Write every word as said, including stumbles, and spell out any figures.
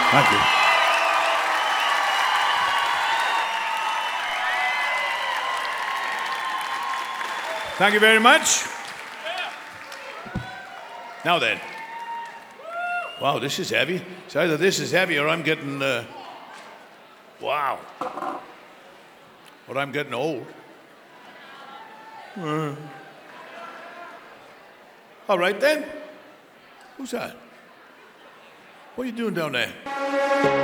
Thank you. Thank you very much. Now then. Wow, this is heavy. It's either this is heavy or I'm getting, uh, wow. Or I'm getting old. Uh. All right then. Who's that? What are you doing down there?